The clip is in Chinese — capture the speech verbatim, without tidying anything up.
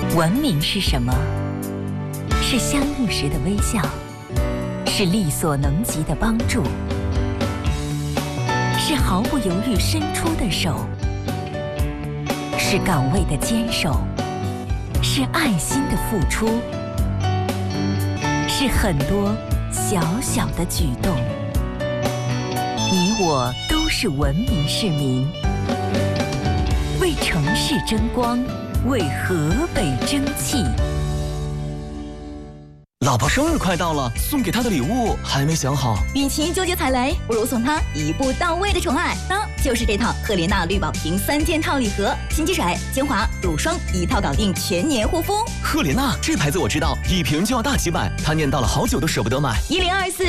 文明是什么？是相遇时的微笑，是力所能及的帮助，是毫不犹豫伸出的手，是岗位的坚守，是爱心的付出，是很多小小的举动。你我都是文明市民，为城市争光，为河北争气。 老婆生日快到了，送给她的礼物还没想好。 与其纠结踩雷，不如送她一步到位的宠爱。那就是这套赫莲娜绿宝瓶三件套礼盒，新机水、精华、乳霜一套搞定全年护肤。 赫莲娜这牌子我知道，一瓶就要大几百，她念叨了好久都舍不得买。 一零二四